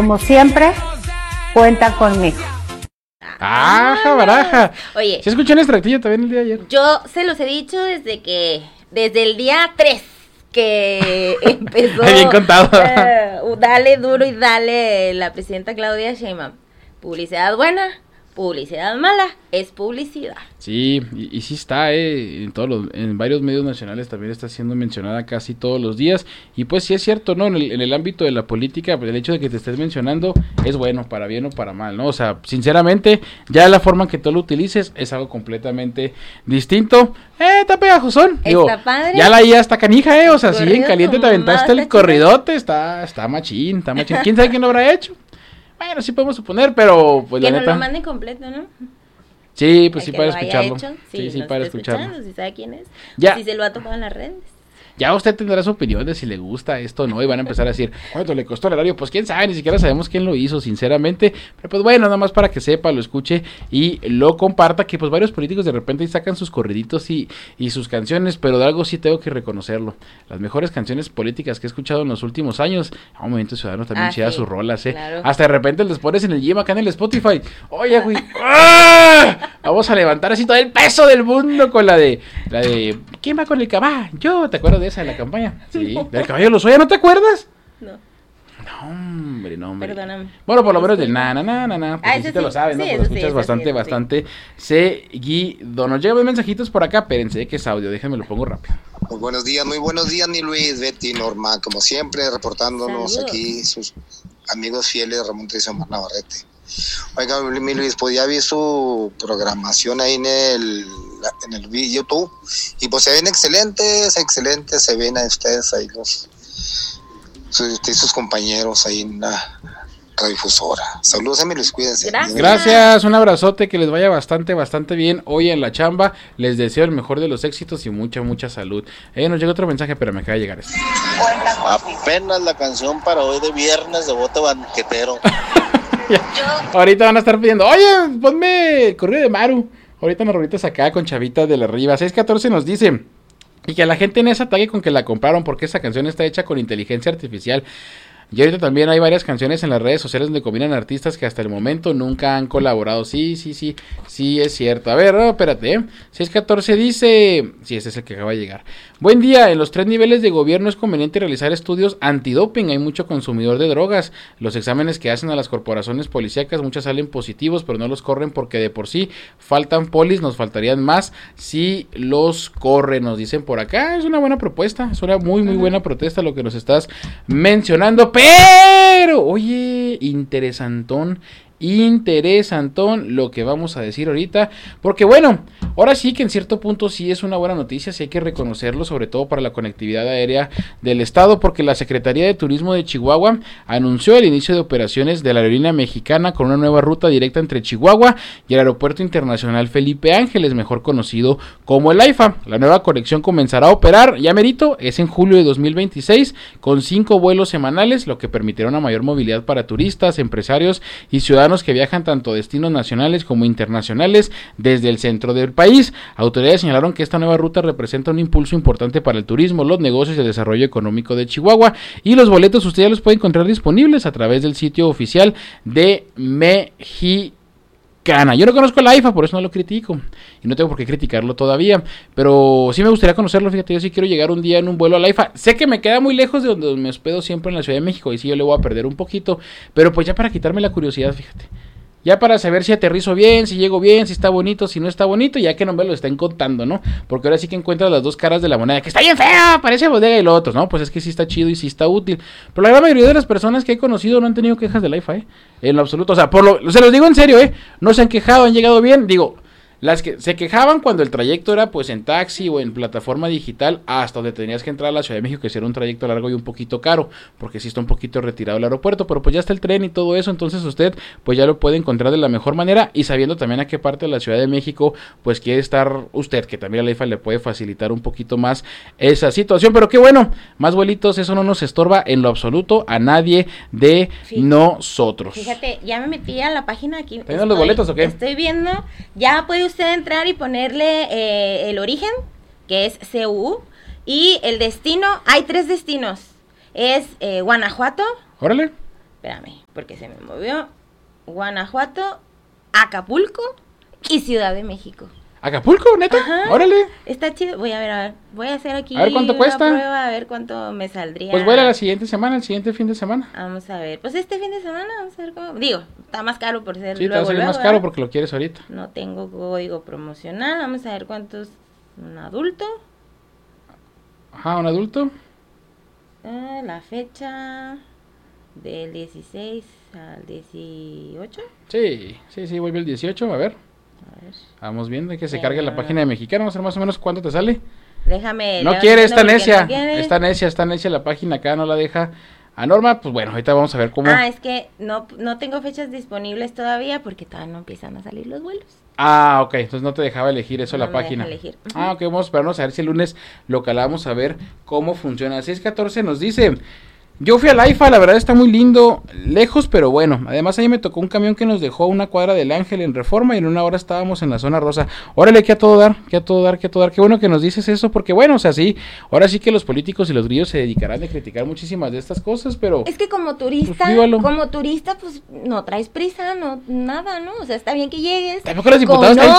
Como siempre, cuentan conmigo. Baraja. Oye, ¿Sí escuché en Extractillo también el día de ayer? yo se los he dicho desde el día 3 que empezó. Bien contado. Dale duro y dale la presidenta Claudia Sheinbaum. Publicidad buena, publicidad mala, es publicidad. Sí, y sí está, en varios medios nacionales también está siendo mencionada casi todos los días, y pues sí es cierto, ¿no? En el ámbito de la política, pues el hecho de que te estés mencionando es bueno, para bien o para mal, ¿no? O sea, sinceramente, ya la forma en que tú lo utilices es algo completamente distinto. Está pegajosón, digo, Está padre. ya la IA está canija, o sea, si en Corrido caliente te con aventaste más el corridote, está machín, ¿quién sabe quién lo habrá hecho? Bueno, sí podemos suponer, pero pues Que la nos neta... lo manden completo, ¿no? Sí, pues El sí que para lo haya escucharlo. hecho, Sí, nos para está escucharlo. escuchando, si sabe quién es. Ya. Si se lo ha topado en las redes. Ya usted tendrá su opinión de si le gusta esto o no, y van a empezar a decir, ¿cuánto le costó el horario? Pues quién sabe, ni siquiera sabemos quién lo hizo, sinceramente. Pero pues bueno, nada más para que sepa, lo escuche y lo comparta, que pues varios políticos de repente sacan sus corriditos y sus canciones, pero de algo sí tengo que reconocerlo. Las mejores canciones políticas que he escuchado en los últimos años, a un Movimiento Ciudadano también chidas sus rolas, claro. Hasta de repente les pones en el gym acá en el Spotify. Oye, güey, ¡ah! Vamos a levantar así todo el peso del mundo con la de ¿quién va con el caballo? ¿Te acuerdas de esa de la campaña? Sí, del caballo Lozoya, ¿no te acuerdas? No. No, hombre. Perdóname. Bueno, por lo menos del na, pues sí eso te sí. lo sabes, ¿no? Sí, Pues lo eso sí, escuchas eso sí, bastante seguido. Nos llegan mensajitos por acá, espérense, que es audio, déjenme lo pongo rápido. Muy buenos días, ni Luis, Betty, Norma, como siempre, reportándonos. Saludos. Aquí sus amigos fieles, Ramón Tricio Omar Navarrete. Oiga, mi Luis, pues ya vi su programación ahí en el YouTube, y pues se ven excelentes, se ven a ustedes ahí sus compañeros ahí en la radiodifusora. Saludos a mi Luis, cuídense. Gracias, un abrazote, que les vaya bastante bien hoy en la chamba. Les deseo el mejor de los éxitos y mucha salud. Nos llega otro mensaje, pero me acaba de llegar este. Apenas la canción para hoy de viernes de bote banquetero. Ahorita van a estar pidiendo, oye, ponme el corrido de Maru. Ahorita nos rolitas acá con Chavita de la Riva. 614 nos dice, y que la gente en esa ataque con que la compraron porque esa canción está hecha con inteligencia artificial. Y ahorita también hay varias canciones en las redes sociales donde combinan artistas que hasta el momento nunca han colaborado. Sí, es cierto. A ver, no, espérate, 614 dice... Sí, ese es el que acaba de llegar. Buen día, en los 3 niveles de gobierno es conveniente realizar estudios antidoping. Hay mucho consumidor de drogas. Los exámenes que hacen a las corporaciones policíacas, muchas salen positivos, pero no los corren porque de por sí faltan polis. Nos faltarían más si los corren, nos dicen por acá. Es una buena propuesta, es una muy buena protesta lo que nos estás mencionando. Pero, oye, interesantón lo que vamos a decir ahorita, porque bueno, ahora sí que en cierto punto sí es una buena noticia, sí hay que reconocerlo, sobre todo para la conectividad aérea del estado, porque la Secretaría de Turismo de Chihuahua anunció el inicio de operaciones de la aerolínea mexicana con una nueva ruta directa entre Chihuahua y el Aeropuerto Internacional Felipe Ángeles, mejor conocido como el AIFA. La nueva conexión comenzará a operar, ya merito, es en julio de 2026, con 5 vuelos semanales, lo que permitirá una mayor movilidad para turistas, empresarios y ciudadanos que viajan tanto a destinos nacionales como internacionales desde el centro del país. Autoridades señalaron que esta nueva ruta representa un impulso importante para el turismo, los negocios y el desarrollo económico de Chihuahua, y los boletos usted ya los puede encontrar disponibles a través del sitio oficial de Mexicana. Yo no conozco la AIFA, por eso no lo critico y no tengo por qué criticarlo todavía, pero sí me gustaría conocerlo. Fíjate, yo sí quiero llegar un día en un vuelo a la AIFA. Sé que me queda muy lejos de donde me hospedo siempre en la Ciudad de México y sí yo le voy a perder un poquito, pero pues ya para quitarme la curiosidad, fíjate, ya para saber si aterrizo bien, si llego bien, si está bonito, si no está bonito, ya que no me lo estén contando, ¿no? Porque ahora sí que encuentras las dos caras de la moneda, que está bien fea, parece bodega, y lo otro, ¿no? Pues es que sí está chido y sí está útil. Pero la gran mayoría de las personas que he conocido no han tenido quejas de la IFA, en lo absoluto. O sea, se los digo en serio, no se han quejado, han llegado bien. Digo, las que se quejaban cuando el trayecto era pues en taxi o en plataforma digital hasta donde tenías que entrar a la Ciudad de México, que era un trayecto largo y un poquito caro, porque sí está un poquito retirado el aeropuerto, pero pues ya está el tren y todo eso, entonces usted pues ya lo puede encontrar de la mejor manera y sabiendo también a qué parte de la Ciudad de México pues quiere estar usted, que también la IFA le puede facilitar un poquito más esa situación. Pero qué bueno, más vuelitos, eso no nos estorba en lo absoluto a nadie de nosotros. Fíjate, ya me metí a la página aquí. ¿Teniendo los boletos o qué? Estoy viendo, ya puede usted entrar y ponerle el origen, que es CU, y el destino. Hay 3 destinos. Es Guanajuato. Órale. Espérame. porque se me movió, Guanajuato, Acapulco y Ciudad de México. ¿Acapulco, neta? Ajá. Órale. Está chido. Voy a hacer aquí A ver cuánto cuesta. prueba, a ver cuánto me saldría. Pues vuela la siguiente semana, el siguiente fin de semana. Vamos a ver. Pues este fin de semana, vamos a ver cómo. Digo, está más caro por ser Sí, te va a salir más caro porque lo quieres ahorita. No tengo código promocional. Vamos a ver cuánto es un adulto. Ajá, un adulto. La fecha del 16 al 18. Sí, vuelve el 18, a ver. A ver. Vamos viendo, hay que se cargue la página de Mexicana, vamos a ver más o menos cuánto te sale. Déjame. No quiere, está necia, está necia la página acá, no la deja. A Norma, pues bueno, ahorita vamos a ver cómo. Es que no tengo fechas disponibles todavía porque todavía no empiezan a salir los vuelos. Ok, entonces no te dejaba elegir eso No la me página. deja elegir. Ok, vamos a esperarnos a ver si el lunes lo calamos a ver cómo funciona. 614 nos dice: yo fui al AIFA, la verdad está muy lindo, lejos pero bueno, además ahí me tocó un camión que nos dejó a una cuadra del Ángel en Reforma y en una hora estábamos en la zona rosa. Órale, que a todo dar, qué bueno que nos dices eso, porque bueno, o sea, sí, ahora sí que los políticos y los grillos se dedicarán a criticar muchísimas de estas cosas, pero... Es que como turista, pues no traes prisa, no, nada, ¿no? O sea, está bien que llegues. Tampoco los diputados traen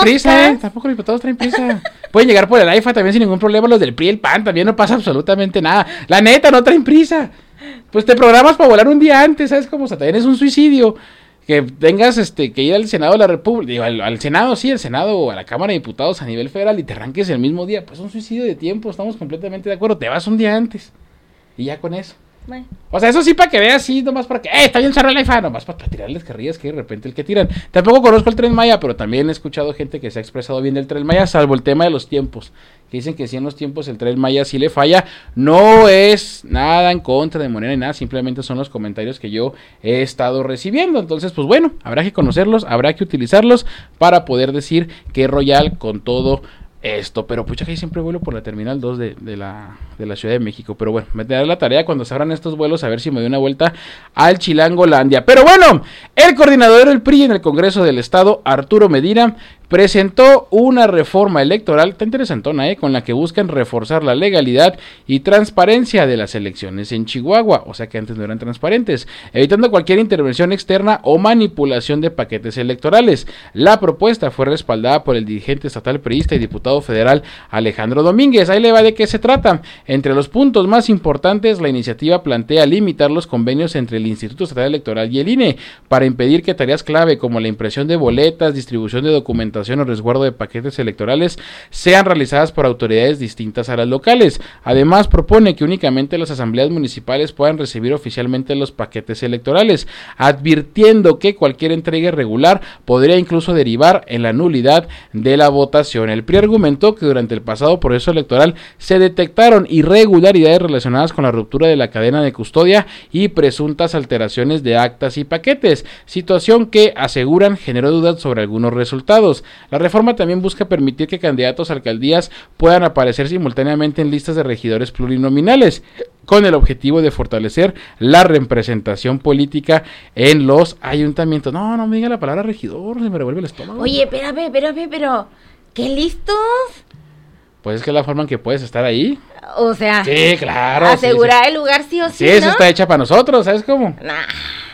prisa, Pueden llegar por el AIFA también sin ningún problema, los del PRI y el PAN, también no pasa absolutamente nada. La neta, no traen prisa. Pues te programas para volar un día antes, ¿sabes cómo? O sea, también es un suicidio que tengas que ir al Senado de la República, digo, al Senado, sí, al Senado o a la Cámara de Diputados a nivel federal y te arranques el mismo día. Pues es un suicidio de tiempo, estamos completamente de acuerdo. Te vas un día antes y ya con eso. Bueno. O sea, eso sí para que veas, sí, nomás para que, está bien cerrado el AIFA, nomás para tirarles carrillas que de repente el que tiran. Tampoco conozco el Tren Maya, pero también he escuchado gente que se ha expresado bien del Tren Maya, salvo el tema de los tiempos, que dicen que si en los tiempos el Tren Maya sí le falla. No es nada en contra de Morena ni nada, simplemente son los comentarios que yo he estado recibiendo. Entonces, pues bueno, habrá que conocerlos, habrá que utilizarlos para poder decir que Royal con todo esto, pero pucha que ahí siempre vuelo por la Terminal 2 de la Ciudad de México, pero bueno, me daré la tarea cuando se abran estos vuelos a ver si me doy una vuelta al Chilangolandia. Pero bueno, el coordinador del PRI en el Congreso del Estado, Arturo Medina, presentó una reforma electoral, está interesantona, con la que buscan reforzar la legalidad y transparencia de las elecciones en Chihuahua, o sea que antes no eran transparentes, evitando cualquier intervención externa o manipulación de paquetes electorales. La propuesta fue respaldada por el dirigente estatal priista y diputado federal Alejandro Domínguez. Ahí le va de qué se trata. Entre los puntos más importantes, la iniciativa plantea limitar los convenios entre el Instituto Estatal Electoral y el INE para impedir que tareas clave como la impresión de boletas, distribución de documentación o resguardo de paquetes electorales sean realizadas por autoridades distintas a las locales. Además, propone que únicamente las asambleas municipales puedan recibir oficialmente los paquetes electorales, advirtiendo que cualquier entrega irregular podría incluso derivar en la nulidad de la votación. El PRI argumentó que durante el pasado proceso electoral se detectaron irregularidades relacionadas con la ruptura de la cadena de custodia y presuntas alteraciones de actas y paquetes, situación que aseguran generó dudas sobre algunos resultados. La reforma también busca permitir que candidatos a alcaldías puedan aparecer simultáneamente en listas de regidores plurinominales, con el objetivo de fortalecer la representación política en los ayuntamientos. No me diga la palabra regidor, se me revuelve el estómago. Oye, espérame, pero ¿qué listos? Pues es que es la forma en que puedes estar ahí. O sea, sí, claro. Asegurar el lugar sí o sí, sí, eso está hecha para nosotros, ¿sabes cómo? Nah.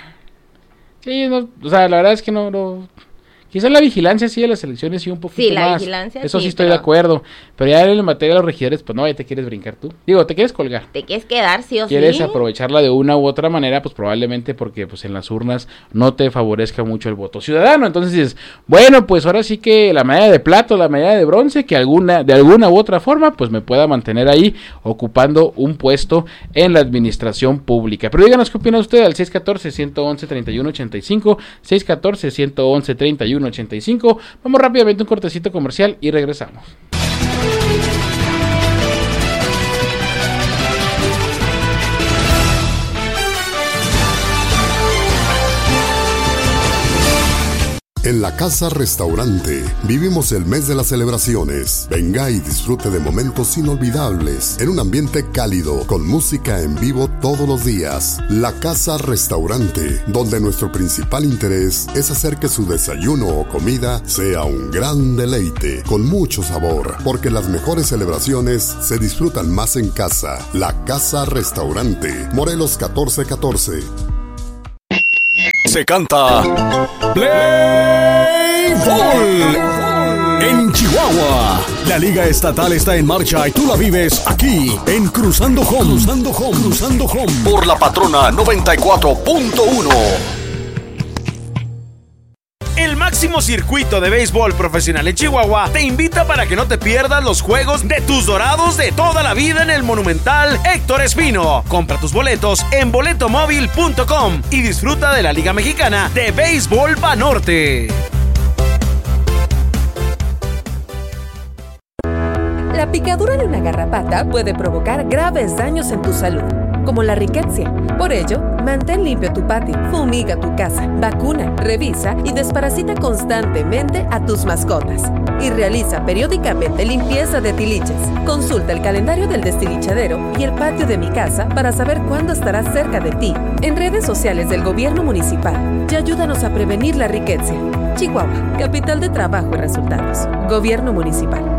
Sí, o sea, la verdad es que no. Quizás la vigilancia sí de las elecciones sí un poquito más. Sí, la vigilancia eso sí estoy de acuerdo. Pero ya en materia de los regidores, pues no, ya te quieres brincar tú. Digo, te quieres colgar. Te quieres quedar sí o sí. Quieres aprovecharla de una u otra manera, pues probablemente porque pues en las urnas no te favorezca mucho el voto ciudadano. Entonces dices, bueno, pues ahora sí que la medalla de plata o la medalla de bronce, que de alguna u otra forma, pues me pueda mantener ahí ocupando un puesto en la administración pública. Pero díganos qué opina usted al 614-111-3185, 614-111-3185. Vamos rápidamente a un cortecito comercial y regresamos. En la Casa Restaurante vivimos el mes de las celebraciones. Venga y disfrute de momentos inolvidables en un ambiente cálido con música en vivo todos los días. La Casa Restaurante, donde nuestro principal interés es hacer que su desayuno o comida sea un gran deleite con mucho sabor, porque las mejores celebraciones se disfrutan más en casa. La Casa Restaurante, Morelos 1414. Se canta Play Ball en Chihuahua. La Liga Estatal está en marcha y tú la vives aquí en Cruzando Home. Cruzando Home. Por la Patrona 94.1. El máximo circuito de béisbol profesional en Chihuahua te invita para que no te pierdas los juegos de tus Dorados de toda la vida en el Monumental Héctor Espino. Compra tus boletos en boletomóvil.com y disfruta de la Liga Mexicana de Béisbol Banorte. La picadura de una garrapata puede provocar graves daños en tu salud, como la riqueza. Por ello, mantén limpio tu patio, fumiga tu casa, vacuna, revisa y desparasita constantemente a tus mascotas. Y realiza periódicamente limpieza de tiliches. Consulta el calendario del destilichadero y el patio de mi casa para saber cuándo estará cerca de ti. En redes sociales del gobierno municipal y ayúdanos a prevenir la riqueza. Chihuahua, capital de trabajo y resultados. Gobierno municipal.